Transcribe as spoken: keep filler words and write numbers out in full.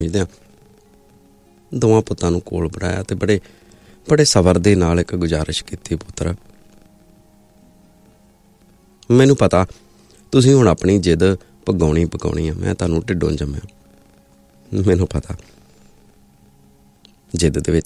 ਸਮਝਦਿਆਂ ਦੋਵਾਂ ਪੁੱਤਾਂ ਨੂੰ ਕੋਲ ਬਿਠਾਇਆ ਅਤੇ ਬੜੇ ਬੜੇ ਸਬਰ ਦੇ ਨਾਲ ਇੱਕ ਗੁਜ਼ਾਰਿਸ਼ ਕੀਤੀ, ਪੁੱਤਰ ਮੈਨੂੰ ਪਤਾ ਤੁਸੀਂ ਹੁਣ ਆਪਣੀ ਜਿੱਦ ਪਗਾਉਣੀ ਪਕਾਉਣੀ ਆ। ਮੈਂ ਤੁਹਾਨੂੰ ਢਿੱਡੋਂ ਜੰਮਿਆ, ਮੈਨੂੰ ਪਤਾ ਜਿੱਦ ਦੇ ਵਿੱਚ